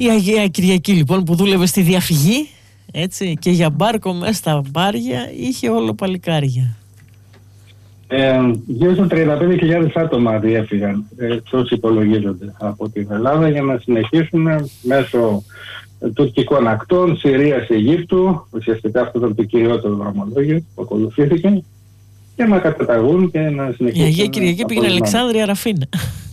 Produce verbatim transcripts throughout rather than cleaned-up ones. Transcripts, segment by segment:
Η Αγία Κυριακή λοιπόν που δούλευε στη διαφυγή, έτσι, και για μπάρκο μέσα στα μπάρια είχε όλο παλικάρια. Ε, γύρω στα τριάντα πέντε χιλιάδες άτομα διέφυγαν, ε, όσοι υπολογίζονται από την Ελλάδα, για να συνεχίσουν μέσω τουρκικών ακτών, Συρίας, Αιγύπτου, ουσιαστικά αυτό ήταν το κυριότερο δρομολόγιο που ακολουθήθηκε, και να καταταγούν και να συνεχίσουν. Η Αγία Κυριακή πήγαινε Αλεξάνδρεια, Ραφίνα.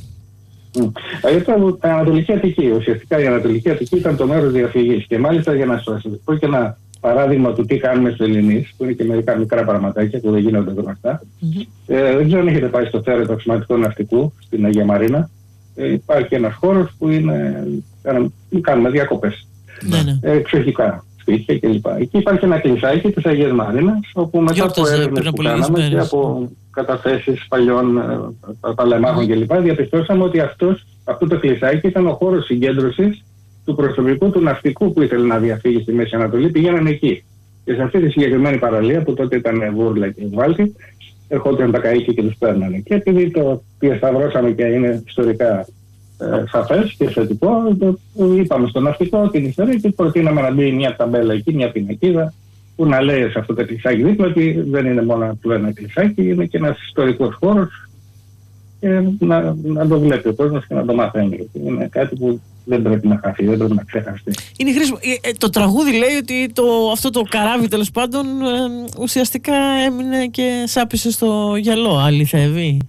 Ήταν η Ανατολική Αττική. Ουσιαστικά η Ανατολική Αττική ήταν το μέρος διαφυγής. Και μάλιστα, για να σας πω και ένα παράδειγμα του τι κάνουμε στο Ελληνής, που είναι και μερικά μικρά πραγματάκια που δεν γίνονται γνωστά. Mm-hmm. Ε, δεν ξέρω αν έχετε πάει στο θέρετο αξιωματικού ναυτικού στην Αγία Μαρίνα. Ε, υπάρχει ένας χώρος που είναι, κάνουμε διακοπές. Mm-hmm. Ε, εξοχικά σπίτια κλπ. Εκεί υπάρχει ένα κλεισάκι της Αγίας Μαρίνας, όπου μετά από έρευνες που κάναμε και από καταθέσεις παλιών παλαιμάχων κλπ. Διαπιστώσαμε ότι αυτός, αυτό το κλεισάκι ήταν ο χώρος συγκέντρωσης του προσωπικού του ναυτικού που ήθελε να διαφύγει στη Μέση Ανατολή. Πήγαιναν εκεί. Και σε αυτή τη συγκεκριμένη παραλία, που τότε ήταν Βούρλα και Βάλτη, ερχόταν τα καΐκια και τους παίρνανε. Και επειδή το διασταυρώσαμε και είναι ιστορικά ε, σαφές και θετικό, το, το είπαμε στο ναυτικό την ιστορία και προτείναμε να μπει μια ταμπέλα εκεί, μια πινακίδα, που να λέει σε αυτό το κλεισάκι δίπλα ότι δεν είναι μόνο ένα κλεισάκι, είναι και ένας ιστορικός χώρος, και να, να το βλέπει ο κόσμος και να το μαθαίνει. Είναι κάτι που δεν πρέπει να χαθεί, δεν πρέπει να ξεχαστεί. Είναι χρήσιμο. Ε, ε, το τραγούδι λέει ότι το, αυτό το καράβι, τέλος πάντων, ε, ουσιαστικά έμεινε και σάπισε στο γυαλό. Αληθεύει?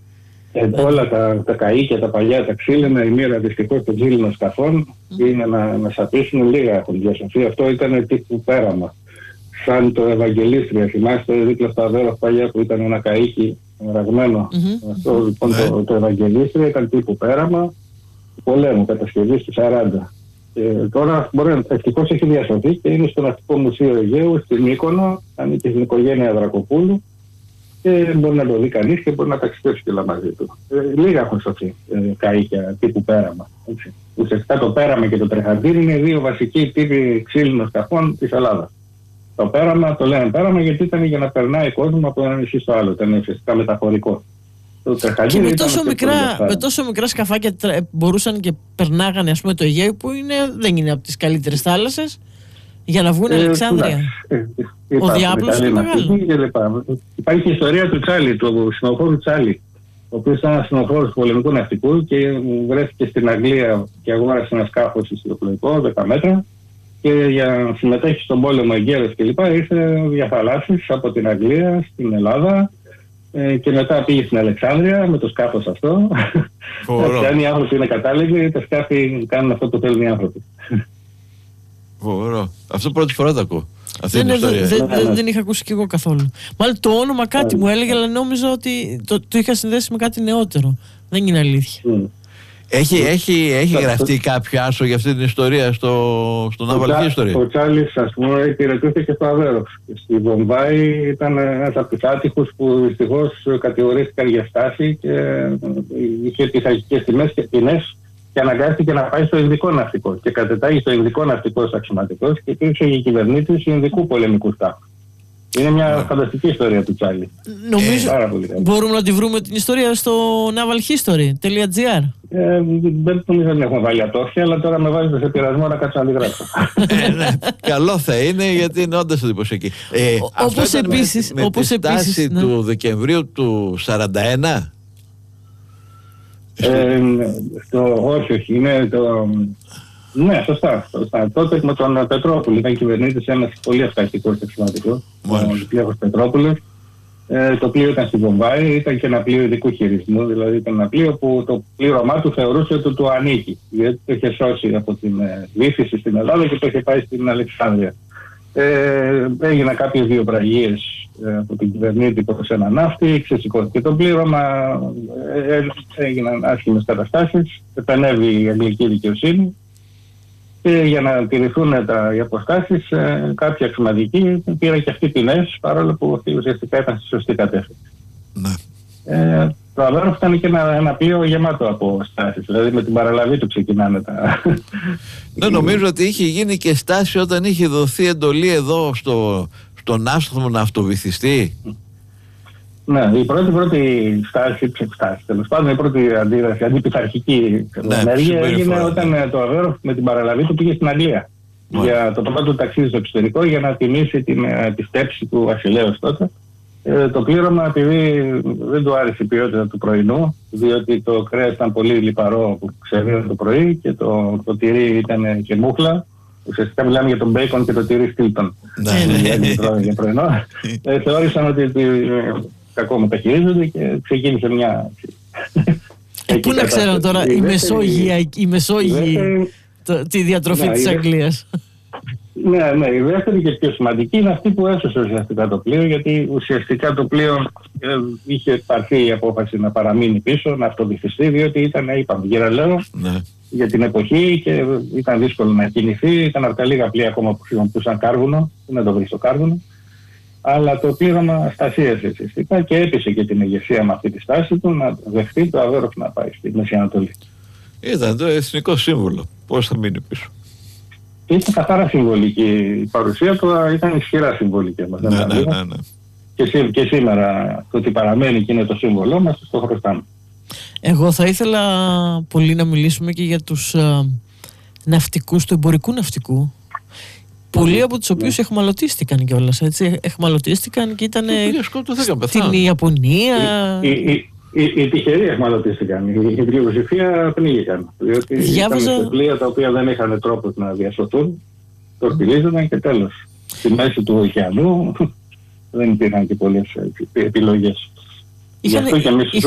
Ε, όλα τα, τα καΐκια, τα παλιά, τα ξύλινα, η μοίρα δυστυχώς των ξύλινων σκαφών mm. είναι να, να σαπίσουν, λίγα έχουν διασωθεί. Αυτό ήταν τύπου πέραμα. Σαν το Ευαγγελίστρια, θυμάστε δίπλα στα Αβέροφ παλιά που ήταν ένα καΐκι ραγμένο. Mm-hmm. Αυτό λοιπόν mm-hmm. το, το Ευαγγελίστρια ήταν τύπου πέραμα πολέμου, κατασκευή του σαράντα. Και τώρα μπορεί να ευτυχώς έχει διασωθεί και είναι στο Ναυτικό Μουσείο Αιγαίου, στην Μύκονο, ανήκει στην οικογένεια Δρακοπούλου και μπορεί να το δει κανείς και μπορεί να ταξιδέψει και μαζί του. Ε, λίγα έχουν σωθεί ε, καΐκια τύπου πέραμα. Έτσι. Ουσιαστικά το πέραμα και το τρεχαντήρι είναι δύο βασικοί τύποι ξύλινων σκαφών της Ελλάδας. Το πέραμα το λένε πέραμα γιατί ήταν για να περνάει κόσμο από ένα νησί στο άλλο, ήταν ουσιαστικά μεταφορικό. Και με τόσο, μικρά, με τόσο μικρά σκαφάκια μπορούσαν και περνάγανε, ας πούμε, το Αιγαίο, που είναι, δεν είναι από τις καλύτερες θάλασσες, για να βγουν ε, Αλεξάνδρεια. Ε, ε, ο διάπλος είναι μεγάλο. Υπάρχει η ιστορία του Τσάλι, του συνοφόρου Τσάλι, ο οποίος ήταν ένας συνοφόρος του πολεμικού ναυτικού και βρέθηκε στην Αγγλία και αγόρασε ένα σκάφος ιστιοπλοϊκό, δέκα μέτρα, και για να συμμετέχει στον πόλεμο εγκαίρος κλπ. Ήρθε διαθαλάσσεις από την Αγγλία στην Ελλάδα. Και μετά πήγε στην Αλεξάνδρεια με το σκάφος αυτό. Και αν οι άνθρωποι είναι κατάλληλοι, τα σκάφη κάνουν αυτό που θέλουν οι άνθρωποι. Φοβερό. Αυτό πρώτη φορά το ακούω. Αυτή δεν, είναι ιστορία. Δεν, δεν, δεν είχα ακούσει κι εγώ καθόλου. Μάλλον το όνομα κάτι μου έλεγε, αλλά νόμιζα ότι το, το είχα συνδέσει με κάτι νεότερο. Δεν είναι αλήθεια. Mm. Έχει, έχει, έχει γραφτεί κάποιο άσο για αυτή την ιστορία στο, στο Naval History? Ο Τσάλης, ας πούμε, υπηρετήθηκε στο Αβέροφ. Στη Βομβάη ήταν ένας από τους άτυχους που δυστυχώς κατηγορήθηκαν για στάση και είχε πειθαρχικές τιμές και ποινές και αναγκάστηκε να πάει στο Ινδικό ναυτικό. Και κατετάγει στο Ινδικό ναυτικό ως αξιωματικός και υπήρξε η κυβερνήτης Ινδικού πολεμικού σκάφου. Είναι μια yeah. φανταστική ιστορία του Τσάλι. Νομίζω ε, μπορούμε να τη βρούμε την ιστορία στο navalhistory.gr. Ε, δεν νομίζω ότι έχουμε βάλει ατόφια, αλλά τώρα με βάζετε σε πειρασμό να κάτσω να τη γράψω. ε, ναι. Καλό θα είναι, γιατί είναι όντως εντυπωσιακή. Ε, όπως επίσης, με, με όπως τη στάση επίσης, του ναι. Δεκεμβρίου του σαράντα ένα. Ε, το, όχι, όχι, είναι το... Ναι, σωστά, σωστά. Τότε με τον Πετρόπουλο ήταν κυβερνήτης, ένας πολύ αυταρχικός αξιωματικός, ο Πλέγος Πετρόπουλος. Ε, το πλοίο ήταν στη Βομβάη, ήταν και ένα πλοίο ειδικού χειρισμού, δηλαδή ήταν ένα πλοίο που το πλήρωμά του θεωρούσε ότι του ανήκει, γιατί το είχε σώσει από την ε, βύθιση στην Ελλάδα και το είχε πάει στην Αλεξάνδρεια. Ε, έγιναν κάποιες βιοπραγίες ε, από την κυβερνήτη προς έναν ναύτη, ξεσηκώθηκε το πλήρωμα, ε, ε, έγιναν άσχημες καταστάσεις, επενέβη η αγγλική δικαιοσύνη. Και για να τηρηθούν τα, οι αποστάσεις, ε, κάποιοι αξιωματικοί πήραν και αυτοί ποινές, παρόλο που αυτοί ουσιαστικά ήταν στη σωστή κατεύθυνση. Ναι. Ε, το Αβέροφ ήταν και ένα, ένα πλοίο γεμάτο από στάσεις, δηλαδή με την παραλαβή του ξεκινάνε τα... Ναι, νομίζω ότι είχε γίνει και στάση όταν είχε δοθεί εντολή εδώ στο, στον άστρομο να αυτοβυθιστεί. Ναι, η πρώτη, πρώτη στάση, στάση τέλος πάντων, η πρώτη αντίδραση, αντιπειθαρχική ναι, ενέργεια έγινε φορά, όταν ναι. το Αβέροφ με την παραλαβή του πήγε στην Αγγλία. Yeah. Για το πρώτο ταξίδι στο εξωτερικό για να τιμήσει την επιστέψη του βασιλέως τότε. Ε, το πλήρωμα, επειδή δεν του άρεσε η ποιότητα του πρωινού, διότι το κρέας ήταν πολύ λιπαρό που ξερίνε το πρωί και το, το τυρί ήταν και μούχλα. Ουσιαστικά μιλάμε για τον μπέικον και το τυρί Στίλτον. Για πρωινό. ε, θεώρησαν ότι ε, κακό μεταχειρίζονται και ξεκίνησε μια... Ε, πού να ξέρω τώρα οι Μεσόγειοι, οι Μεσόγειοι τη διατροφή της Αγγλίας. Ναι, ναι, η δεύτερη και πιο σημαντική είναι αυτή που έσωσε ουσιαστικά το πλοίο, γιατί ουσιαστικά το πλοίο ε, είχε πάρθει η απόφαση να παραμείνει πίσω, να αυτοβυθιστεί, διότι ήταν, είπαμε, γεραλαίο ναι. για την εποχή και ήταν δύσκολο να κινηθεί. Ήταν από τα λίγα πλοία ακόμα που χρησιμοποιούσαν κάρβουνο, δεν το βρει στο κάρβουνο. Αλλά το πλήρωμα στασίασε ουσιαστικά και έπεισε και την ηγεσία με αυτή τη στάση του να δεχτεί το Αβέροφ να πάει στη Μέση Ανατολή. Ήταν το εθνικό σύμβολο. Πώς θα μείνει πίσω. Ήταν καθαρά συμβολική η παρουσία του, ήταν ισχυρά συμβολική. Ναι, ναι, ναι, ναι. Και, σή, και σήμερα το ότι παραμένει και είναι το σύμβολό μας, το χρωστάμε. Εγώ θα ήθελα πολύ να μιλήσουμε και για τους uh, ναυτικούς του εμπορικού ναυτικού. Πολλοί από τους οποίους ναι. εχμαλωτίστηκαν κιόλας, έτσι. Εχμαλωτίστηκαν και ήταν στην Ιαπωνία. Οι, οι, οι, οι τυχεροί εχμαλωτίστηκαν. Η πλειοψηφία πνίγηκαν. Διότι Διάβαζα... ήταν σε πλοία τα οποία δεν είχαν τρόπο να διασωθούν. Τορπιλίζονταν και τέλος. Στη μέση του ωκεανού δεν υπήρχαν και πολλές επιλογές. Είχαν,